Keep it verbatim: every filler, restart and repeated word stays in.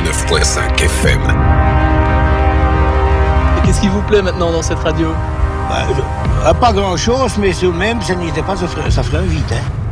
quatre-vingt-neuf virgule cinq F M. Et qu'est-ce qui vous plaît maintenant dans cette radio? Bah, je- pas grand-chose, mais tout de même, ça n'était pas, ça ferait, ça ferait un vide, hein.